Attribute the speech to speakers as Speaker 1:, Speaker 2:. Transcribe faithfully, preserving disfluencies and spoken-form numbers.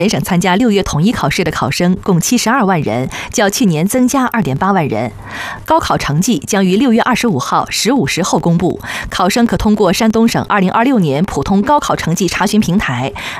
Speaker 1: 全省参加六月统一考试的考生共七十二万人，较去年增加二点八万人。高考成绩将于六月二十五号十五时后公布，考生可通过山东省二零二六年普通高考成绩查询平台、